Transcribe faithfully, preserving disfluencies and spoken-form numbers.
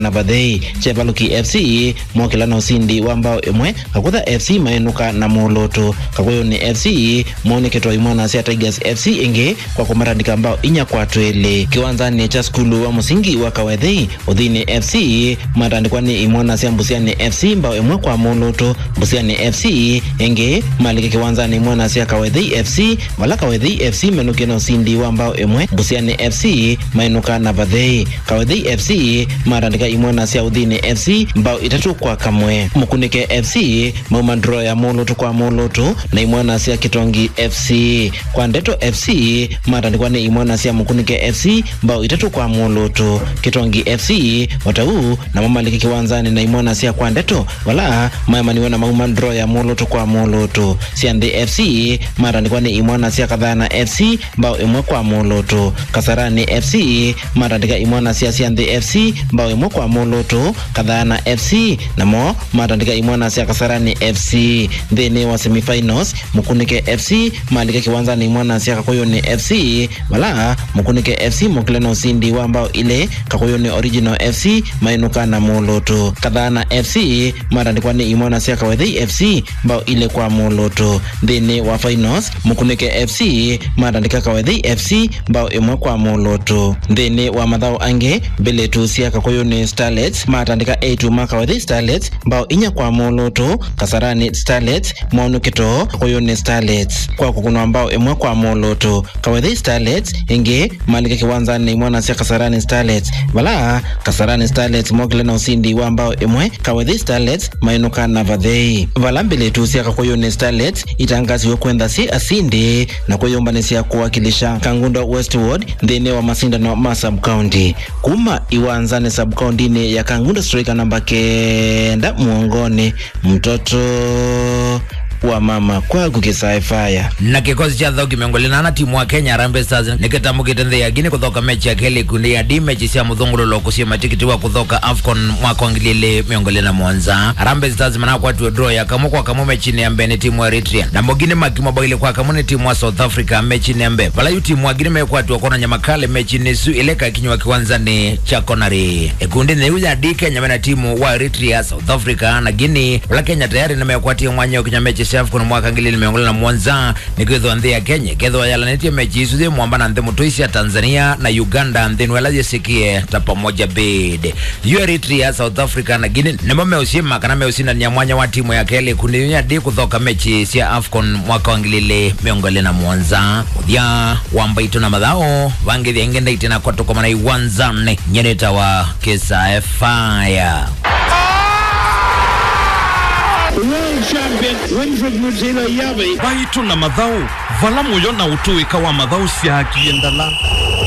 na Badhei. Chepaluki F C mwakila na usindi wa mbao imwe kakutha F C maenuka na Moloto. Kakuyo ni F C mwone keto imwana sia Tigers F C inge kwa kumarandika mbao inya kwa twele. Kiwanza ni cha skulu wa musingi wa Kawethei udhini F C marandikwa ni imwana sia Mbusiani F C mbao imwe kwa Moloto. Mbusiani F C inge malike kiwanza ni imwana sia Kawethei F C wala Kawethei F C menuke na usindi wa mbao imwe Mbusiani F C maenuka na Badhei. Kawethei F C marandika imwana sia udhini F C mbao itatu kwa kamwe. Mukunike F C mauma draw ya Moloto kwa Moloto na imwana sia Kitongi F C. Kwa Ndeto F C marandikwa ni imwana sia Mukunike F C mbao itatu kwa Moloto. Kitongi F C watau na mamaliki kiwanzani na imwana sia kwa Ndeto wala maima niwena mauma draw ya Moloto kwa Moloto. Siande F C marandikwa ni imwana sia Kadhana F C mbao imwe kwa Moloto. Kasarani F C marandika imwana sia Siande F C mbao imwe kwa Moloto. Kadhana F C na mo marandika imwana sia Kasarani F C. Dhene wa semifinals Mukunike F C malika kiwanza ni imwana sia Kakoyo ni F C wala Mukunike F C mukilena usindi wa mbao ile Kakoyo ni Original F C mainuka na Moloto. Kadhana F C marandikwa ni imwana sia Kawethei F C mbao ile kwa Moloto. Dhene wa finals Mukunike F C marandika Kawethei F C mbao imwe kwa Moloto. Dhene wa madhao ange bele tu sia Kakoyo ni Starlets marandika A two Kawethei Starlets mbao inya kwa Moloto. Kasarani Starlets mwonu kito Kakoyo ni Starlets kwa kukuna mbao imwe kwa Moloto. Kawethei Starlets inge malika kiwanza ni imwana sia Kasarani Starlets wala Kasarani Starlets mwakile na usindi wa mbao imwe Kawethei Starlets mainuka na Badhei. Wala mbele tu sia Kakoyo ni Starlets itangazi wekwenda si asindi na kuyomba ni sia kuwakilisha Kangundo Westward dhene wa masinda na ma sub-county. Kuma iwanzane sub-county ni ya Kangundo striker namba kenda muongoni mtoto wa mama kwa kukisai fire. Na kikosi cha Thoki miongolina na timu wa Kenya Harambee Stars nikitamu kitende ya Gine kuthoka mechi ya kele kundi ya D mechi sia mudhunguro lo kusia matikiti wa kuthoka AFCON mwaka wangilile miongolina Mwanza. Harambee Stars mana kwa tuwe draw ya kamu kwa kamu mechi ni ambe ni timu wa Eritrea na mogine makimo bagile kwa kamu ni timu wa South Africa mechi ni ambe wala yu timu wa Gine mekwa tuwa kona nyamakale mechi ni su ileka kinywa kiwanza ni Chakonari. E kundi ni uja D Kenya mena timu wa Eritrea South Africa na Gine wala Kenya tayari na mekwa timu wanyo kinya mechi kuna mwaka ngilili miongolina Mwanza ni kwetho andhe ya Kenya ketho ya laneti mechi isuze mwambana andhe mutoisi ya Tanzania na Uganda andhe nwelaje sikie tapamoja bid yu Eritrea South Africa na Guinea nemo meusima kana meusina ni mwanya wa timu ya kele kundi ya di kuthoka mechi sia AFCON mwaka ngilili miongolina Mwanza udia wamba ito na madhao wangi di engenda itina kwa toko mana iwanzane nyeneta wa Kisa Fire. World champion Winfred Mutila Yabi baitu na madhau vala moyo na utu ikawa madhau sia kiendala